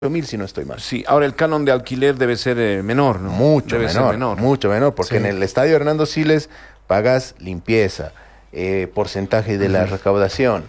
4.000 si no estoy mal. Sí, ahora el canon de alquiler debe ser menor, ¿no? Mucho Debe ser menor, mucho menor, porque en el estadio Hernando Siles pagas limpieza, porcentaje de la recaudación.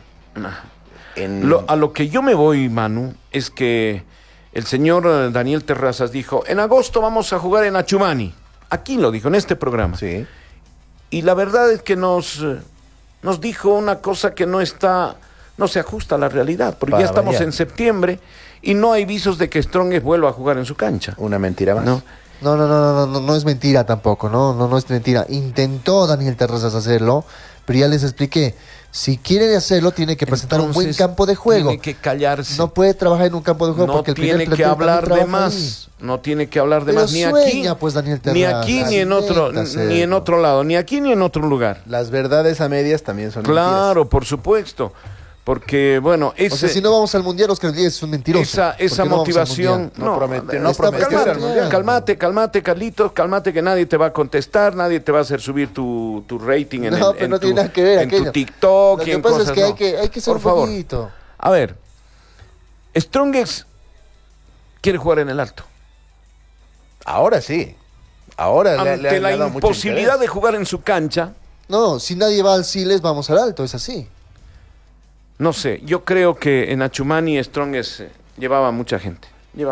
A lo que yo me voy, Manu, es que el señor Daniel Terrazas dijo, en agosto vamos a jugar en Achumani. Aquí lo dijo, en este programa. Sí. Y la verdad es que nos dijo una cosa que no se ajusta a la realidad, porque ya estamos en septiembre y no hay visos de que Strongest vuelva a jugar en su cancha. Una mentira más. No es mentira tampoco, no es mentira. Intentó Daniel Terrazas hacerlo, pero ya les expliqué. Si quiere hacerlo, tiene que presentar un buen campo de juego. Tiene que callarse. No puede trabajar en un campo de juego no porque el tiene que hablar de más. No tiene que hablar de pero más. Ni sueña, aquí, pues, Daniel ni aquí, ni en otro lado. Ni aquí, ni en otro lugar. Las verdades a medias también son claro, mentiras. por supuesto. Porque, bueno, o sea, si no vamos al Mundial, Oscar Díaz es un mentiroso. Esa motivación... No prometió al Mundial. Cálmate, Carlitos, cálmate, que nadie te va a contestar, nadie te va a hacer subir tu rating en tu TikTok. Lo que pasa es que hay que ser un poquito. A ver, Strongest quiere jugar en el alto. Ahora sí. Ahora ante la imposibilidad de jugar en su cancha. No, si nadie va al Siles, vamos al alto, es así. No sé, yo creo que en Achumani Strongest llevaba mucha gente.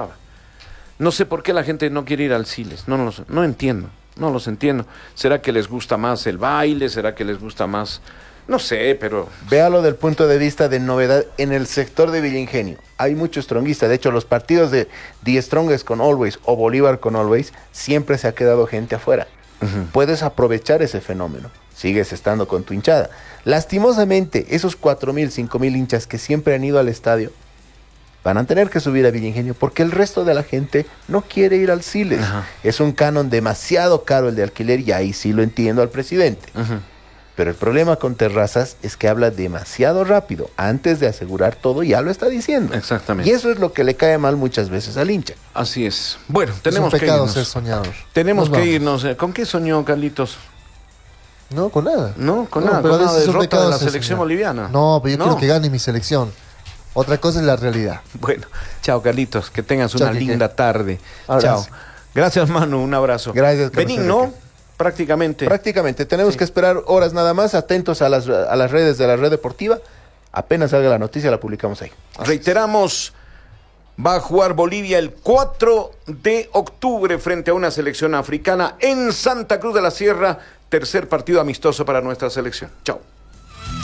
No sé por qué la gente no quiere ir al Siles. No entiendo. No los entiendo. ¿Será que les gusta más el baile? ¿Será que les gusta más? No sé, pero... Véalo del punto de vista de novedad en el sector de Villa Ingenio. Hay mucho stronguista. De hecho, los partidos de The Strongest con Always o Bolívar con Always, siempre se ha quedado gente afuera. Puedes aprovechar ese fenómeno. Sigues estando con tu hinchada. Lastimosamente, esos 4.000, 5.000 hinchas que siempre han ido al estadio van a tener que subir a Villa Ingenio porque el resto de la gente no quiere ir al Siles. Es un canon demasiado caro el de alquiler y ahí sí lo entiendo al presidente. Pero el problema con Terrazas es que habla demasiado rápido. Antes de asegurar todo ya lo está diciendo. Exactamente. Y eso es lo que le cae mal muchas veces al hincha. Así es. Bueno, tenemos que irnos. Ser soñador. Tenemos que irnos. ¿Con qué soñó Carlitos? No, con nada. No, con nada. Con una derrota de la selección boliviana. No, pero yo quiero que gane mi selección. Otra cosa es la realidad. Bueno, chao Carlitos, que tengas una linda tarde. Chao. Gracias, Manu, un abrazo. Gracias. Benín, ¿no? Prácticamente. Tenemos que esperar horas nada más, atentos a las redes de la Red Deportiva. Apenas salga la noticia, la publicamos ahí. Reiteramos, va a jugar Bolivia el 4 de octubre frente a una selección africana en Santa Cruz de la Sierra. Tercer partido amistoso para nuestra selección. Chao.